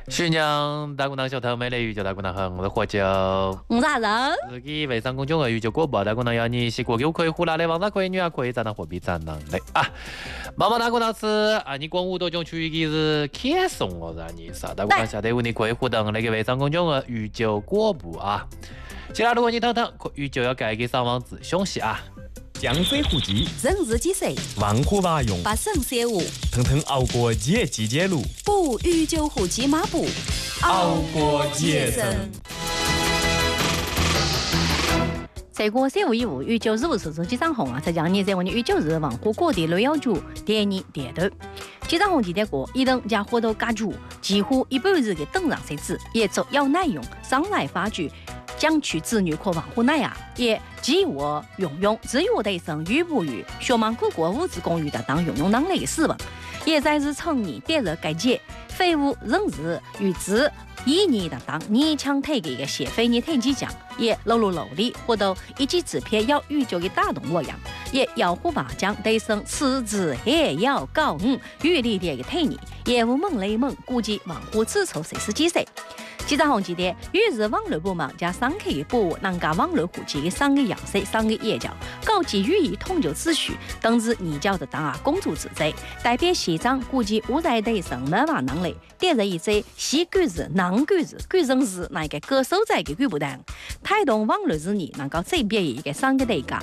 徐娘大姑娘小偷美丽宇宙大姑娘好，我是喝酒。 啥人？ 自己微商公众号宇宙广播大姑娘要你是过狗可以胡辣的，王大可以女儿可以咱那货币咱能的啊。妈妈大姑娘是啊，你光五多种区域是开送我让你啥大姑娘下得问你可以互动那个微商公众号宇宙广播啊。其他如果你头疼，宇宙要改给上网址详细啊。 江水湖集， 人日几岁？ 万火把用， 把肾写舞， 腾腾熬过节季节路， 不与酒壶骑马步， 熬过节生。 这个3月1日与9日是机场红啊，在讲你在我们与9日文化各地旅游局第2第2机场红记得过，一等加活动加注，几乎100日的登上设置，也做要耐用，上来发具。将取子女可防护奶啊，也激我用，只有得生与不育，学满各国物质公寓的当用能力使用，也在日成年第日改节，废物人日与之一年的当你强推给一个协会你推几奖，也努力或者一级纸片要宇宙的打动我样，也要虎把将得生此子也要搞与力的一个推你，业务猛雷猛，估计往虎自筹谁是几岁。机场红记得，于是网络部门加上客的保护，能够网络户籍的商业样式、商业业教，高级予以统筹秩序，等至你教的当啊公主之罪，代表县长估计无在得生没法能力，点着一些西举日、南举日、举人日那个各所在的举不当，推动网络日年能够这边一个商业代价。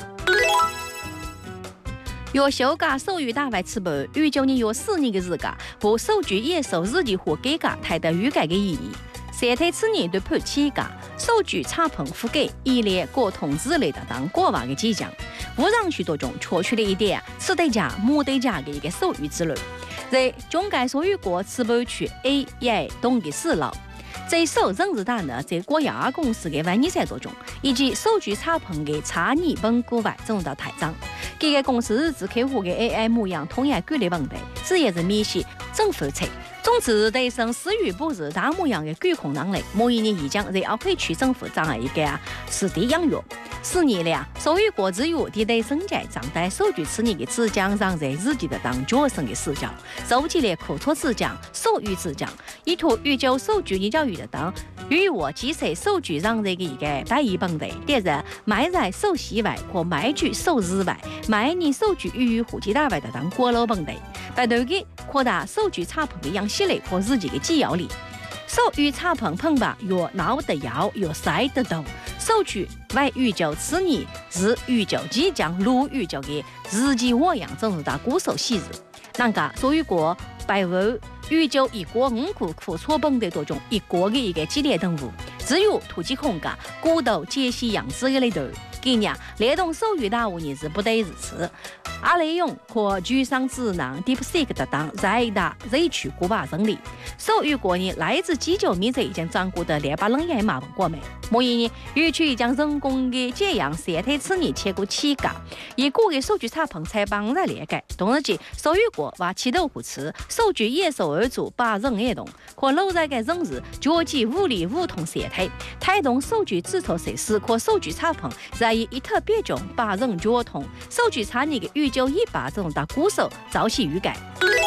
约休假手语大会吃不，预9年约4年的日假，不收据也受日记或改革，抬得预改的意义。社会此年对判起价，收据查棚覆盖，一列各通知类的当国外的迹象，不让许多种确取了一点此对价、某对价的一个手语之类。在中介所有国此不区 A 也懂的事了。这首人日单呢，在国药公司的123多种，以及收据查棚的查拟本国外总到台长。这个公司日子客户的 AI 模样同样举例问题，这也是面向政府侧。总之，得生私域不是大模样的管控能力，某一年已将在奥会区政府这样一个实地养育。4年了，所有国之有地得生在长代数据此年的只将让在日记的当角生的视角，收集了口托之奖、手语之奖，以图预就数据你教育的当。与我即使数据让这个一个大一本的，第二买在手西外或买据手日外，买你数据与户籍大外的当国老本的，把这个扩大数据查棚的样系列或日记的纪要里。手语查棚棚吧，越闹得要越塞得动。手据外宇宙此年日宇宙即将录宇宙的日记我样正是大鼓手昔日。那个所有国百物宇宙一国5库错本的多种一国的一个激烈动物，只有土地空间孤岛解析样子的类头。今年联动手语大5年是不得如此。阿雷用和居上智能 DeepSeek 的当在大瑞区古巴胜利，手语国呢来自19米已经掌握的列巴冷眼马文国美。某一年，预区将人工的这样社会此年切过起价，以古的数据查棚才帮在列改。同时间，手语国把起豆腐吃，数据也受而主把人也动，可楼在个人日国际物理互通社会，推动数据制作设施和数据查棚在以特别种把人交通，数据查你的预就一把这种大鼓手早期预改。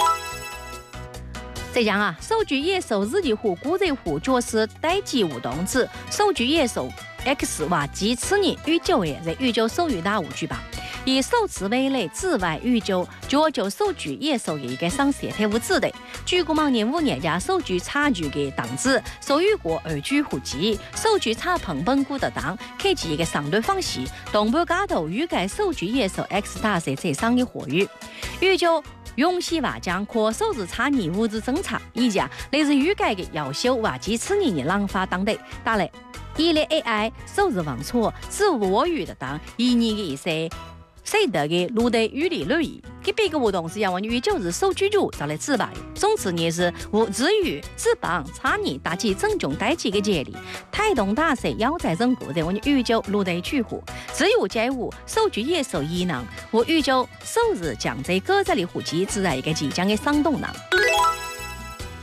这样啊，数据也受日记户、古人户就是代际互动之数据也受 X 话及此年预9月在预9手语大5举办。以首次为例，之外宇宙就数据也受一个上社会物质的，据过往年5年加数据差距的档次，所有国2居户籍，数据差棚本股的当，可及一个相对方式，东北街头预计数据也受 X 大社这上的活跃，宇宙。永续话将可数字差异物质政策，以及类似预计的要求话及此年的浪法当地打来，一类 AI 数字网错自我语的当一年的一些。谁得的路的语理率议，给别个活动是要往宇宙日手居住找来自白。总之也是无至于自帮差异打击正中代际的节力，推动大社要在人国在往宇宙路的去户，只有债务手居也受异能，我宇宙首日将在各自的户籍自然一个即将的伤动能。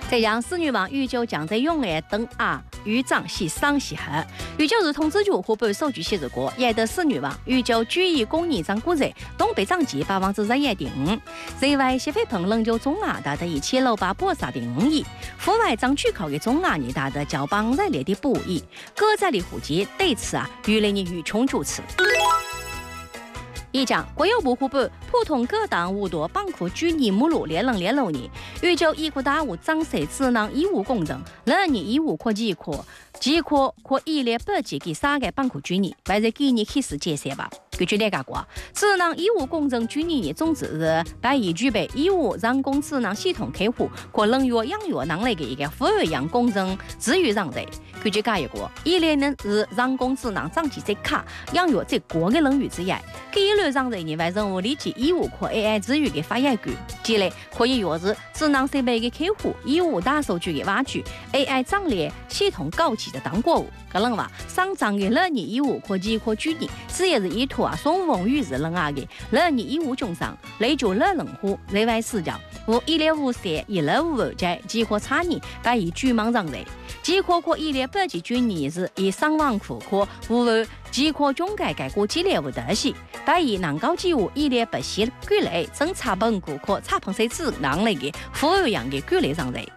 再让侍女王御酒将在永安等御长西上西黑。御酒日通知局湖北首局显示过，也得侍女王御酒居以公益长古日东北长期5%在外协会朋冷酒中达的1685.5亿，户外长区口的中呢达的交帮热烈的不易，各在的户籍对此越来越欲穷主持。一讲国有部湖北普通各党五多ban库居年目录2006年，预就一库大务长设智能医务工程，2年医务可几科可100几给3个ban库居年，还是今年开始介绍吧。据据了解过，智能医务工程居年的总值是8亿具备医务人工智能系统客户可能药养药能力的一个服务样工程资源上的。据据介绍过，1年是人工智能长期在卡养药最高的领域之一。这一类上的呢，为人物理解医务和 AI 资源的发展权，积累可以约是智能设备的客户、医务大数据的挖掘、AI 战略系统高级的当国务。可能话上涨的2年医务可几可举例，这也是依托双风雨日冷的2年医务中上，累就2人户在外视角，无1.53、1.55在几可差异把以居忙上的，几可1.8几居年是以上网库可无几可中改改过激烈无得系，把以南高几乎1.8系举例侦查本库可查碰谁智能类的服务样的举例上的。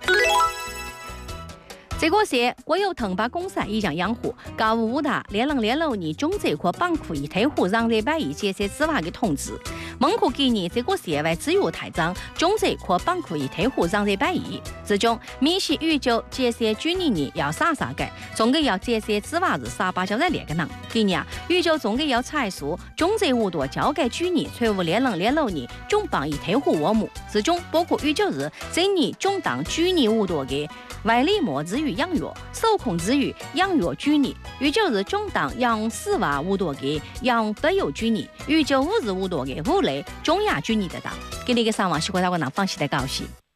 这个是国有藤把公司已将养护高五大2006年中这块ban库一退户让在8亿建设之外的通知，蒙库今年这个社会资源台长中这块ban库一退户让在8亿，之中明显预就建设去年要啥个，总计要建设之外是38交在2个人。今年预就总计要财数中这五多交给去年财务2006年中帮一退户项目，之中包括预就是这年中当去年五多的外力模资源养药、受控资源养药居年，预就是中当养4万5多个养北药居年，预就55多个5类中亚居年的当。给你个上网西国大国能放弃的高兴。